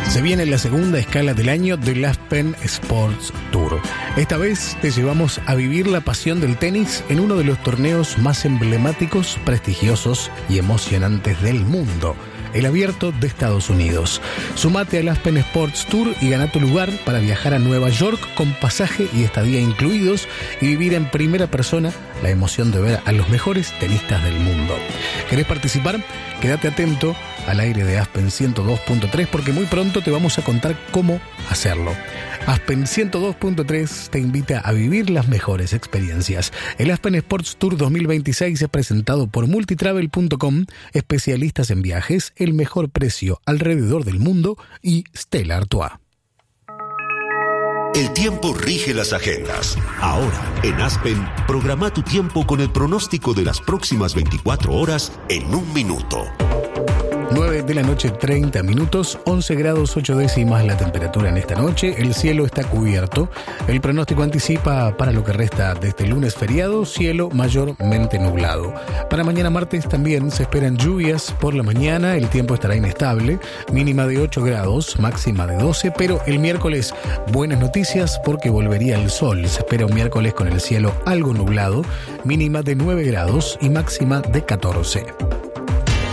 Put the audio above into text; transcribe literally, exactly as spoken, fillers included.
Se viene la segunda escala del año del Aspen Sports Tour. Esta vez te llevamos a vivir la pasión del tenis en uno de los torneos más emblemáticos, prestigiosos y emocionantes del mundo, el Abierto de Estados Unidos. Sumate al Aspen Sports Tour y gana tu lugar para viajar a Nueva York con pasaje y estadía incluidos y vivir en primera persona la emoción de ver a los mejores tenistas del mundo. ¿Querés participar? Quédate atento al aire de Aspen ciento dos punto tres porque muy pronto te vamos a contar cómo hacerlo. Aspen ciento dos punto tres te invita a vivir las mejores experiencias. El Aspen Sports Tour dos mil veintiséis es presentado por multitravel punto com, especialistas en viajes, el mejor precio alrededor del mundo y Stella Artois. El tiempo rige las agendas. Ahora, en Aspen, programa tu tiempo con el pronóstico de las próximas veinticuatro horas en un minuto. nueve de la noche, treinta minutos, once grados ocho décimas la temperatura en esta noche, el cielo está cubierto, el pronóstico anticipa para lo que resta de este lunes feriado, cielo mayormente nublado. Para mañana martes también se esperan lluvias por la mañana, el tiempo estará inestable, mínima de ocho grados, máxima de doce, pero el miércoles buenas noticias porque volvería el sol, se espera un miércoles con el cielo algo nublado, mínima de nueve grados y máxima de catorce.